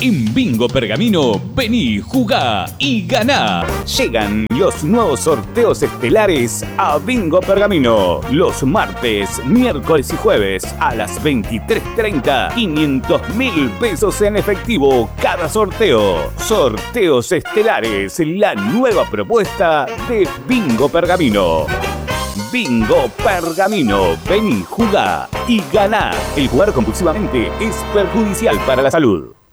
En Bingo Pergamino, vení, jugá y ganá. Llegan los nuevos sorteos estelares a Bingo Pergamino. Los martes, miércoles y jueves a las 23:30, 500.000 pesos en efectivo cada sorteo. Sorteos estelares, la nueva propuesta de Bingo Pergamino. Bingo Pergamino, vení, jugá y ganá. El jugar compulsivamente es perjudicial para la salud.